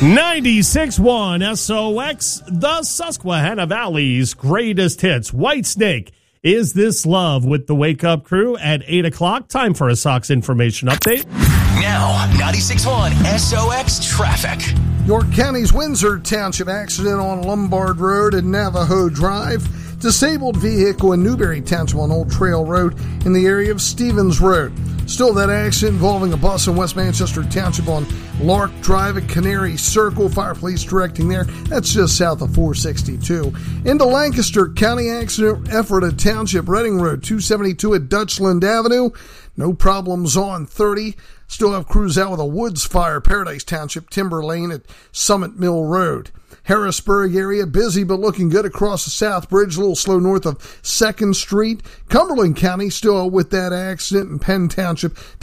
96.1 SOX, the Susquehanna Valley's greatest hits. Whitesnake, Is This Love with the Wake Up Crew at 8 o'clock. Time for a Sox information update. Now, 96.1 SOX traffic. York County's Windsor Township accident on Lombard Road and Navajo Drive. Disabled vehicle in Newberry Township on Old Trail Road in the area of Stevens Road. Still that accident involving a bus in West Manchester Township on Lark Drive at Canary Circle. Fire police directing there. That's just south of 462. Into Lancaster County accident, Ephrata Township, Reading Road, 272 at Dutchland Avenue. No problems on 30. Still have crews out with a woods fire, Paradise Township, Timber Lane at Summit Mill Road. Harrisburg area, busy but looking good across the South Bridge, a little slow north of 2nd Street. Cumberland County still with that accident in Penn Township.